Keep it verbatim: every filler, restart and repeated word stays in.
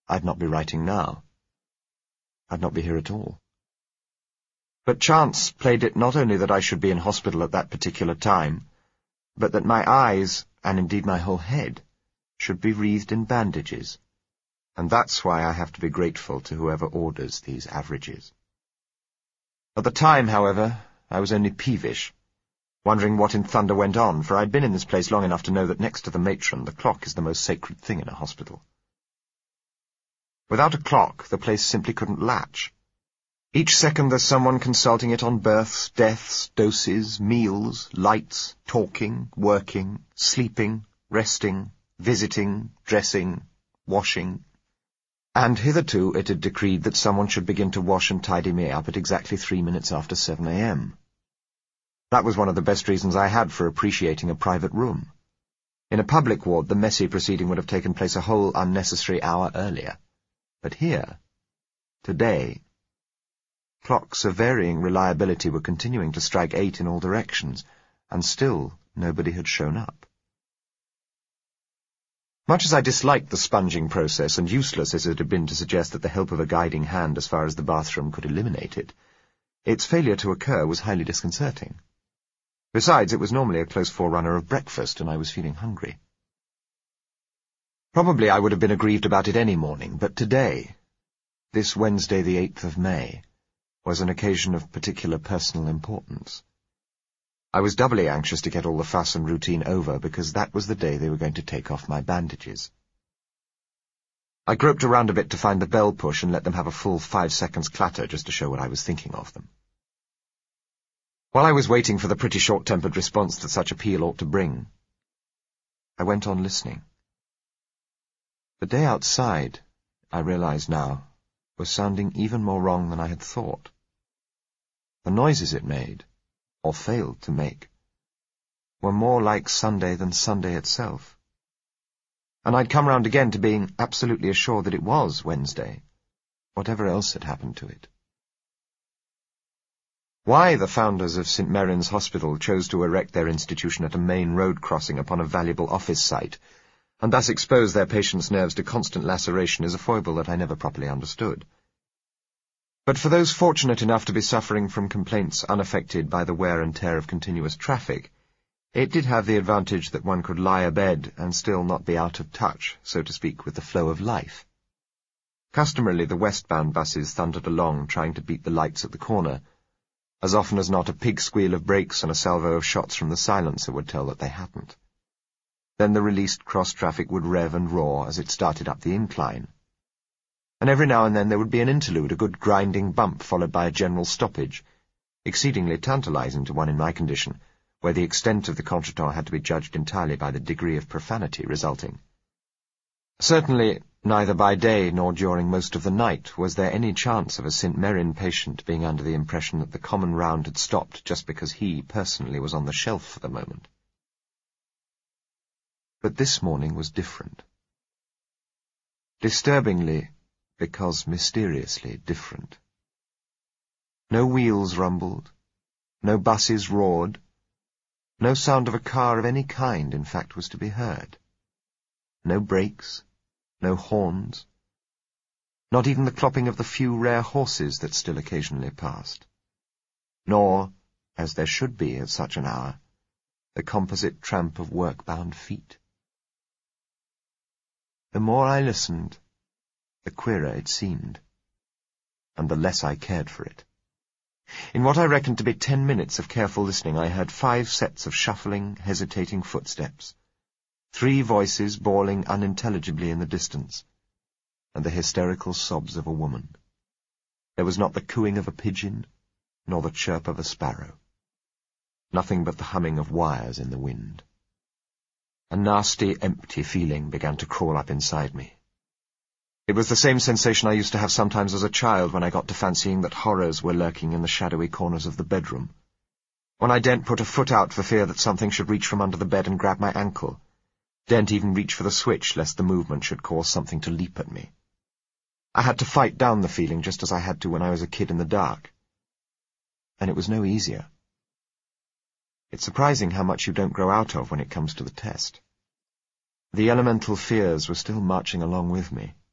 I'd not be writing now. I'd not be here at all. But chance played it not only that I should be in hospital at that particular time, but that my eyes, and indeed my whole head, should be wreathed in bandages, and that's why I have to be grateful to whoever orders these averages. At the time, however, I was only peevish, wondering what in thunder went on, for I'd been in this place long enough to know that next to the matron, the clock is the most sacred thing in a hospital. Without a clock, the place simply couldn't latch. Each second there's someone consulting it on births, deaths, doses, meals, lights, talking, working, sleeping, resting, visiting, dressing, washing. And hitherto it had decreed that someone should begin to wash and tidy me up at exactly three minutes after seven a m That was one of the best reasons I had for appreciating a private room. In a public ward, the messy proceeding would have taken place a whole unnecessary hour earlier. But here, today, clocks of varying reliability were continuing to strike eight in all directions, and still nobody had shown up. Much as I disliked the sponging process, and useless as it had been to suggest that the help of a guiding hand as far as the bathroom could eliminate it, its failure to occur was highly disconcerting. Besides, it was normally a close forerunner of breakfast, and I was feeling hungry. Probably I would have been aggrieved about it any morning, but today, this Wednesday the eighth of May, was an occasion of particular personal importance. I was doubly anxious to get all the fuss and routine over, because that was the day they were going to take off my bandages. I groped around a bit to find the bell push and let them have a full five seconds clatter just to show what I was thinking of them. While I was waiting for the pretty short-tempered response that such appeal ought to bring, I went on listening. The day outside, I realized now, was sounding even more wrong than I had thought. The noises it made, or failed to make, were more like Sunday than Sunday itself. And I'd come round again to being absolutely assured that it was Wednesday, whatever else had happened to it. Why the founders of Saint Merin's Hospital chose to erect their institution at a main road crossing upon a valuable office site, and thus expose their patients' nerves to constant laceration, is a foible that I never properly understood. But for those fortunate enough to be suffering from complaints unaffected by the wear and tear of continuous traffic, it did have the advantage that one could lie abed and still not be out of touch, so to speak, with the flow of life. Customarily, the westbound buses thundered along, trying to beat the lights at the corner. As often as not, a pig squeal of brakes and a salvo of shots from the silencer would tell that they hadn't. Then the released cross-traffic would rev and roar as it started up the incline. And every now and then there would be an interlude, a good grinding bump followed by a general stoppage, exceedingly tantalizing to one in my condition, where the extent of the contretemps had to be judged entirely by the degree of profanity resulting. Certainly, neither by day nor during most of the night was there any chance of a Saint Merin patient being under the impression that the common round had stopped just because he, personally, was on the shelf for the moment. But this morning was different. Disturbingly, because mysteriously different. No wheels rumbled, no buses roared, no sound of a car of any kind, in fact, was to be heard. No brakes, no horns, not even the clopping of the few rare horses that still occasionally passed. Nor, as there should be at such an hour, the composite tramp of work-bound feet. The more I listened, the queerer it seemed, and the less I cared for it. In what I reckoned to be ten minutes of careful listening, I heard five sets of shuffling, hesitating footsteps, three voices bawling unintelligibly in the distance, and the hysterical sobs of a woman. There was not the cooing of a pigeon, nor the chirp of a sparrow. Nothing but the humming of wires in the wind. A nasty, empty feeling began to crawl up inside me. It was the same sensation I used to have sometimes as a child when I got to fancying that horrors were lurking in the shadowy corners of the bedroom. When I daren't put a foot out for fear that something should reach from under the bed and grab my ankle. Daren't even reach for the switch lest the movement should cause something to leap at me. I had to fight down the feeling just as I had to when I was a kid in the dark. And it was no easier. It's surprising how much you don't grow out of when it comes to the test. The elemental fears were still marching along with me.